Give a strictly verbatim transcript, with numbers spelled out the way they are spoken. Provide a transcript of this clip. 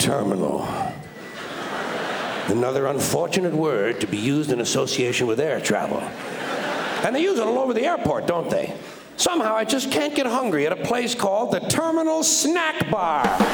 Terminal. Another unfortunate word to be used in association with air travel. And they use it all over the airport, don't they? Somehow I just can't get hungry at a place called the Terminal Snack Bar.